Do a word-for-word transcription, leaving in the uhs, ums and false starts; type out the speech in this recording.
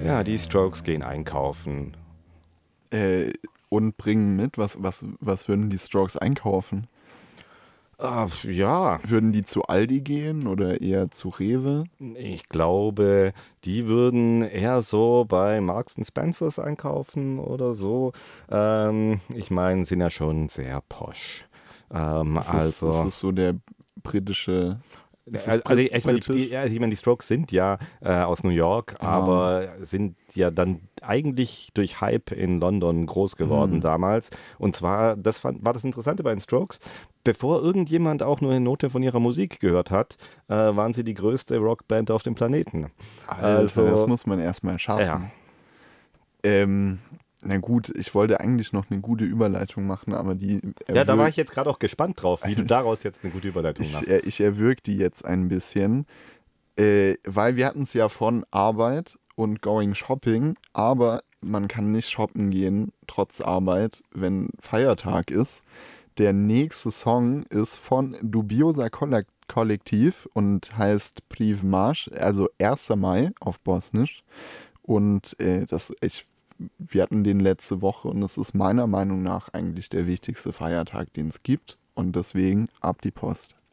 Ja, die Strokes gehen einkaufen. Äh, und bringen mit, was, was, was würden die Strokes einkaufen? Ah, ja, Würden die zu Aldi gehen oder eher zu Rewe? ich glaube, die würden eher so bei Marks and Spencers einkaufen oder so. Ähm, ich meine, sind ja schon sehr posch. Ähm, Ist es, ist also. es so der britische, ist es Also Brit ich meine, die, britisch? die, also ich meine, die Strokes sind ja äh, aus New York, Ah, aber sind ja dann eigentlich durch Hype in London groß geworden hm. damals. Und zwar, das fand, war das Interessante bei den Strokes, bevor irgendjemand auch nur eine Note von ihrer Musik gehört hat, äh, waren sie die größte Rockband auf dem Planeten. Alter, das Also, muss man erstmal ja. schaffen. Ähm, na gut, ich wollte eigentlich noch eine gute Überleitung machen, aber die Ja, da war ich erwürgt, jetzt gerade auch gespannt drauf, wie du daraus jetzt eine gute Überleitung ich, machst. äh, ich erwürg die jetzt ein bisschen, äh, weil wir hatten es ja von Arbeit und Going Shopping, aber man kann nicht shoppen gehen, trotz Arbeit, wenn Feiertag ist. Der nächste Song ist von Dubiosa Kollek- Kollektiv und heißt Priv Marsch, also erster Mai auf Bosnisch. Und äh, das, ich, wir hatten den letzte Woche und es ist meiner Meinung nach eigentlich der wichtigste Feiertag, den es gibt. Und deswegen ab die Post.